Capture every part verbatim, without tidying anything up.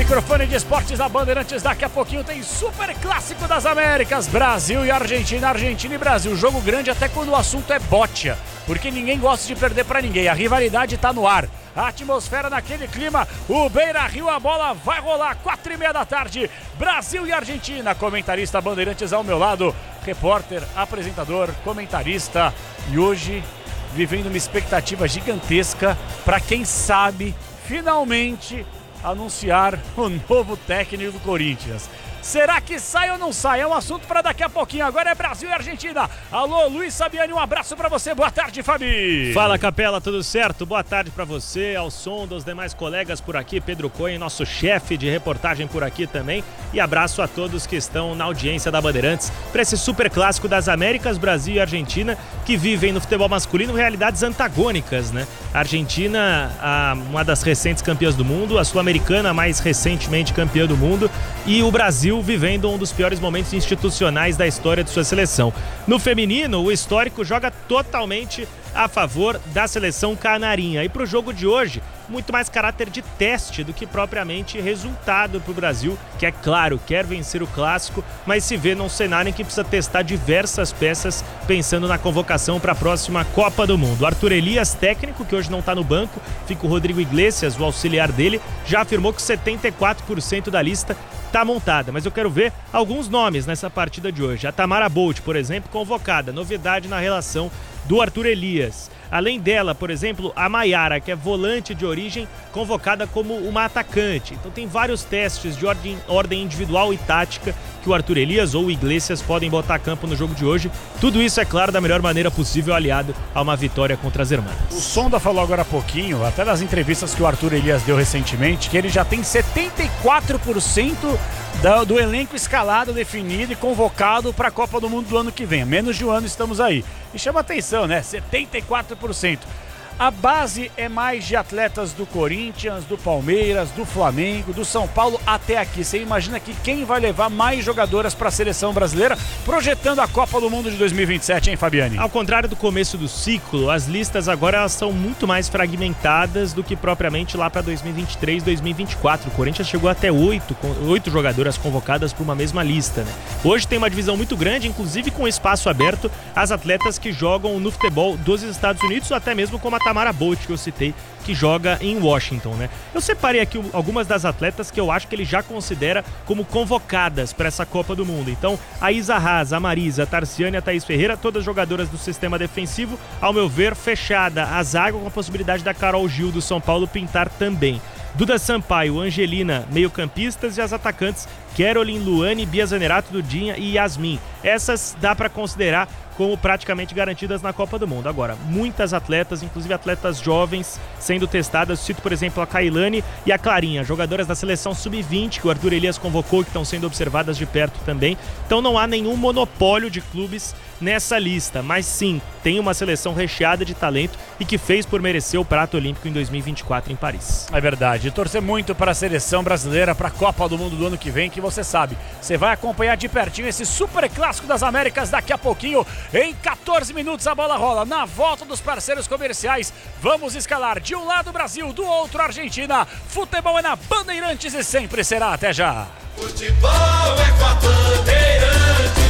microfone de esportes da Bandeirantes. Daqui a pouquinho tem Super Clássico das Américas, Brasil e Argentina, Argentina e Brasil. Jogo grande até quando o assunto é bocha, porque ninguém gosta de perder pra ninguém. A rivalidade tá no ar, a atmosfera naquele clima. O Beira-Rio, a bola vai rolar, quatro e meia da tarde, Brasil e Argentina. Comentarista Bandeirantes ao meu lado, repórter, apresentador, comentarista. E hoje vivendo uma expectativa gigantesca para quem sabe finalmente anunciar o novo técnico do Corinthians. Será que sai ou não sai? É um assunto para daqui a pouquinho. Agora é Brasil e Argentina. Alô, Luiz Sabiani, um abraço para você. Boa tarde, Fabi. Fala, Capela, tudo certo? Boa tarde para você, ao som dos demais colegas por aqui. Pedro Cohen, nosso chefe de reportagem por aqui também. E abraço a todos que estão na audiência da Bandeirantes para esse Super Clássico das Américas, Brasil e Argentina, que vivem no futebol masculino realidades antagônicas, né? A Argentina, a, uma das recentes campeãs do mundo, a Sul-Americana, mais recentemente campeã do mundo, e o Brasil vivendo um dos piores momentos institucionais da história de sua seleção. No feminino, o histórico joga totalmente a favor da seleção canarinha. E para o jogo de hoje, muito mais caráter de teste do que propriamente resultado para o Brasil, que é claro, quer vencer o clássico, mas se vê num cenário em que precisa testar diversas peças pensando na convocação para a próxima Copa do Mundo. Arthur Elias, técnico, que hoje não está no banco, fica o Rodrigo Iglesias, o auxiliar dele, já afirmou que setenta e quatro por cento da lista está montada, mas eu quero ver alguns nomes nessa partida de hoje. A Tamara Bolt, por exemplo, convocada, novidade na relação do Arthur Elias. Além dela, por exemplo, a Maiara, que é volante de origem, convocada como uma atacante. Então tem vários testes de ordem, ordem individual e tática que o Arthur Elias ou o Iglesias podem botar a campo no jogo de hoje. Tudo isso, é claro, da melhor maneira possível, aliado a uma vitória contra as irmãs. O Sonda falou agora há pouquinho, até nas entrevistas que o Arthur Elias deu recentemente, que ele já tem setenta e quatro por cento do, do elenco escalado, definido e convocado para a Copa do Mundo do ano que vem. Menos de um ano estamos aí. E chama atenção, né? setenta e quatro por cento. A base é mais de atletas do Corinthians, do Palmeiras, do Flamengo, do São Paulo até aqui. Você imagina que quem vai levar mais jogadoras para a seleção brasileira projetando a Copa do Mundo de dois mil e vinte e sete, hein, Fabiani? Ao contrário do começo do ciclo, as listas agora elas são muito mais fragmentadas do que propriamente lá para dois mil e vinte e três, dois mil e vinte e quatro. O Corinthians chegou até oito, oito jogadoras convocadas por uma mesma lista, né? Hoje tem uma divisão muito grande, inclusive com espaço aberto às atletas que jogam no futebol dos Estados Unidos, ou até mesmo como a Tamara Bolt, que eu citei, que joga em Washington, né? Eu separei aqui algumas das atletas que eu acho que ele já considera como convocadas para essa Copa do Mundo. Então, a Isa Haas, a Marisa, a Tarciane e a Thaís Ferreira, todas jogadoras do sistema defensivo, ao meu ver, fechada a zaga, com a possibilidade da Carol Gil do São Paulo pintar também. Duda Sampaio, Angelina, meio-campistas, e as atacantes Caroline, Luane, Bia Zanerato, Dudinha e Yasmin. Essas dá para considerar como praticamente garantidas na Copa do Mundo. Agora, muitas atletas, inclusive atletas jovens, sendo testadas. Cito, por exemplo, a Kailane e a Clarinha, jogadoras da seleção sub vinte, que o Arthur Elias convocou, que estão sendo observadas de perto também. Então não há nenhum monopólio de clubes nessa lista, mas sim, tem uma seleção recheada de talento e que fez por merecer o prato olímpico em dois mil e vinte e quatro em Paris. É verdade, torcer muito para a seleção brasileira, para a Copa do Mundo do ano que vem, que você sabe, você vai acompanhar de pertinho esse Super Clássico das Américas daqui a pouquinho. Em quatorze minutos a bola rola. Na volta dos parceiros comerciais, vamos escalar de um lado Brasil, do outro Argentina. Futebol é na Bandeirantes e sempre será. Até já. Futebol é com a Bandeirantes.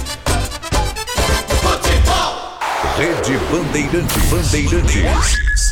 Futebol. Rede Bandeirantes. Bandeirantes.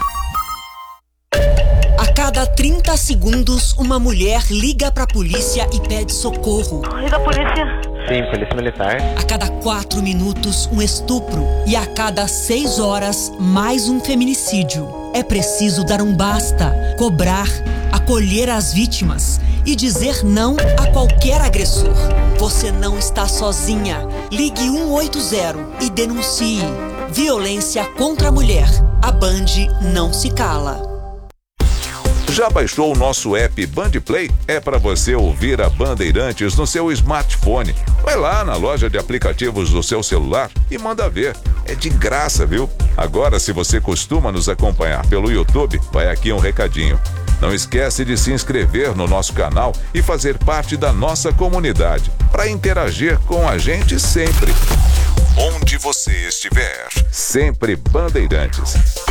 A cada trinta segundos, uma mulher liga pra polícia e pede socorro. Liga a polícia. Sim, polícia militar. A cada quatro minutos, um estupro. E a cada seis horas, mais um feminicídio. É preciso dar um basta, cobrar, acolher as vítimas e dizer não a qualquer agressor. Você não está sozinha. Ligue um oito zero e denuncie. Violência contra a mulher. A Band não se cala. Já baixou o nosso app Bandplay? É para você ouvir a Bandeirantes no seu smartphone. Vai lá na loja de aplicativos do seu celular e manda ver. É de graça, viu? Agora, se você costuma nos acompanhar pelo YouTube, vai aqui um recadinho. Não esquece de se inscrever no nosso canal e fazer parte da nossa comunidade, para interagir com a gente sempre. Onde você estiver, sempre Bandeirantes.